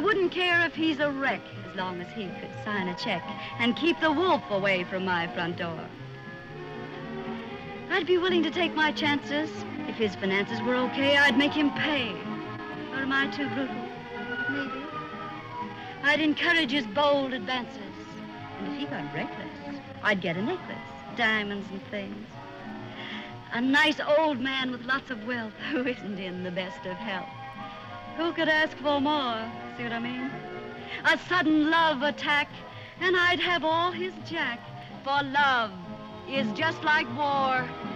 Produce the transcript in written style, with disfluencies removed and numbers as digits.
wouldn't care if he's a wreck as long as he could sign a check and keep the wolf away from my front door. I'd be willing to take my chances. If his finances were okay, I'd make him pay. Or am I too brutal? Maybe. I'd encourage his bold advances. And if he got reckless, I'd get a necklace, diamonds and things. A nice old man with lots of wealth who isn't in the best of health. Who could ask for more? See what I mean? A sudden love attack, and I'd have all his jack. For love is just like war.